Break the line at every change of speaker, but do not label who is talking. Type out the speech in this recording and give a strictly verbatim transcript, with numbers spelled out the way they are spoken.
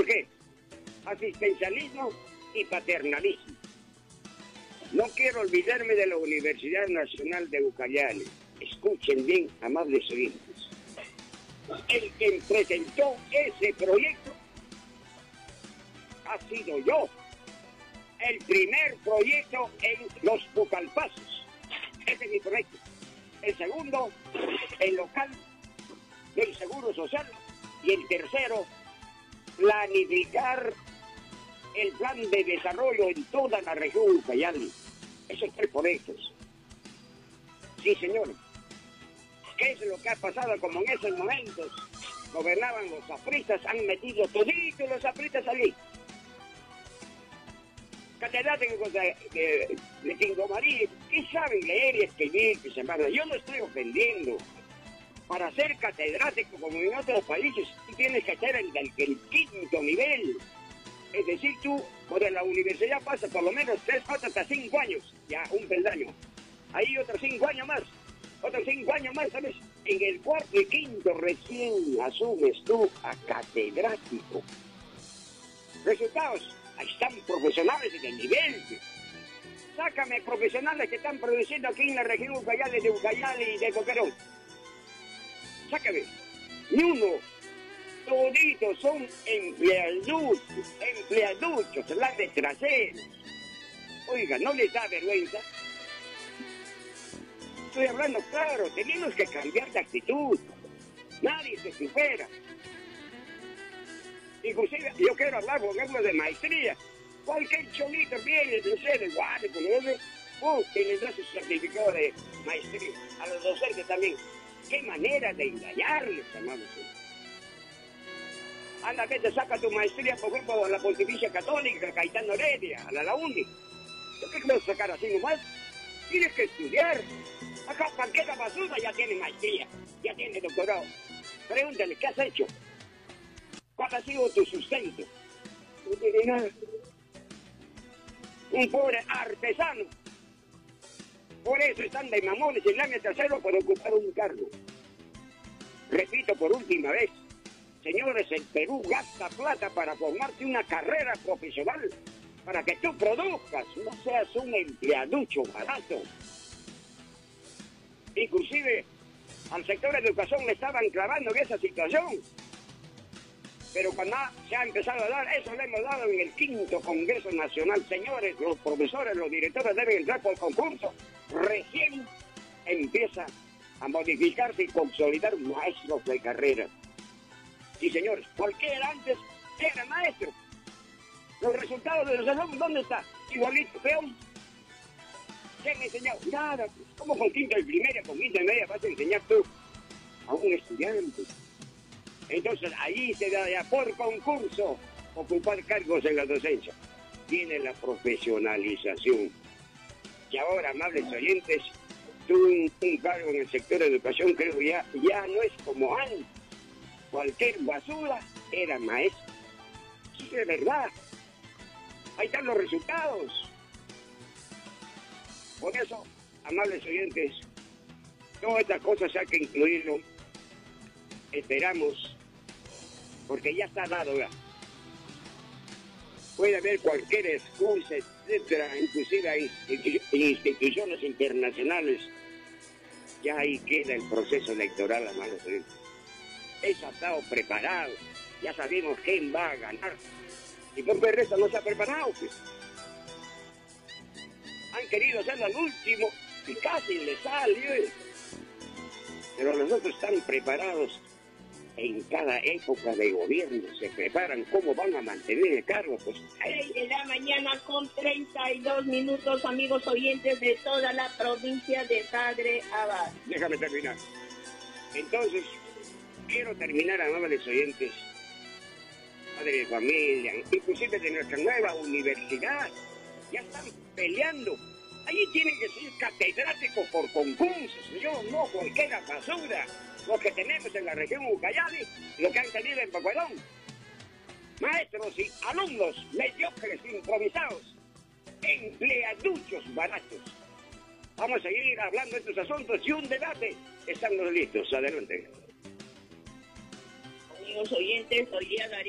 qué? Asistencialismo y paternalismo. No quiero olvidarme de la Universidad Nacional de Ucayali. Escuchen bien, amables oyentes. El que presentó ese proyecto ha sido yo. El primer proyecto en los Pucallpasos. Ese es mi proyecto. El segundo, el local del Seguro Social. Y el tercero, planificar el plan de desarrollo en toda la región Ucayali. Esos tres proyectos. Sí, señor. ¿Qué es lo que ha pasado? Como en esos momentos gobernaban los apristas, han metido toditos los apristas allí. Catedráticos de, de, de Tingo María, ¿qué saben leer y escribir? Que se manda? Yo no estoy ofendiendo. Para ser catedrático, como en otros países, tú tienes que ser el del el quinto nivel. Es decir, tú por la universidad pasas por lo menos tres, cuatro, hasta cinco años, ya un peldaño. Ahí otros cinco años más, otros cinco años más, ¿sabes? En el cuarto y quinto recién asumes tú a catedrático. Resultados, ahí están profesionales de nivel. Sácame profesionales que están produciendo aquí en la región Ucayali, de Ucayali y de Coquerón. Sácame. Ni uno. Toditos son empleaduchos, empleaduchos, las de traseros. Oiga, ¿no les da vergüenza? Estoy hablando claro, tenemos que cambiar de actitud. Nadie se supera. Inclusive, yo quiero hablar, por ejemplo, de maestría. Cualquier cholito viene de ustedes, guarde, con ellos, uh, y les da su certificado de maestría. A los docentes también. Qué manera de engañarles, hermanos. Anda, que te saca tu maestría, por ejemplo, a la Pontificia Católica, Cayetano Heredia, a la LAUNDI. ¿Por qué vas a sacar así nomás? Tienes que estudiar. Acá, Panqueta Basura ya tiene maestría, ya tiene doctorado. Pregúntale, ¿qué has hecho? ¿Cuál ha sido tu sustento? No tiene nada. Un pobre artesano. Por eso están de mamones en el año tercero por ocupar un cargo. Repito por última vez. Señores, el Perú gasta plata para formarte una carrera profesional, para que tú produzcas, no seas un empleaducho barato. Inclusive, al sector de educación le estaban clavando en esa situación. Pero cuando se ha empezado a dar, eso le hemos dado en el quinto Congreso Nacional. Señores, los profesores, los directores deben entrar por concurso. Recién empieza a modificarse y consolidar maestros de carrera. Sí, señores, cualquiera antes era maestro. Los resultados de los alumnos, ¿dónde está? Igualito, peón. ¿Qué han enseñado? Nada. ¿Cómo con quinto y primera, con quinto y media vas a enseñar tú a un estudiante? Entonces, ahí se da ya por concurso ocupar cargos en la docencia. Tiene la profesionalización. Y ahora, amables oyentes, tú un, un cargo en el sector de educación, creo que ya, ya no es como antes. Cualquier basura era maestro. Sí, de verdad. Ahí están los resultados. Por eso, amables oyentes, todas estas cosas hay que incluirlo. Esperamos, porque ya está dado ya. Puede haber cualquier excusa, etcétera, inclusive en instituciones internacionales. Ya ahí queda el proceso electoral, amables oyentes. Eso ha estado preparado. Ya sabemos quién va a ganar. Y por el resto no se ha preparado, pues. Han querido hacerlo al último y casi les salió. Pero los otros están preparados en cada época de gobierno. Se preparan cómo van a mantener el cargo. Pues.
seis de la mañana con treinta y dos minutos, amigos oyentes de toda la provincia de Padre Abad.
Déjame terminar. Entonces, quiero terminar, amables oyentes, padres de familia, inclusive de nuestra nueva universidad. Ya están peleando. Allí tienen que ser catedráticos por concursos, señor, no cualquiera basura. Lo que tenemos en la región Ucayali, lo que han tenido en Boquerón. Maestros y alumnos mediocres, improvisados, empleaduchos baratos. Vamos a seguir hablando de estos asuntos y un debate. Estamos listos, adelante.
Amigos oyentes, hoy día daré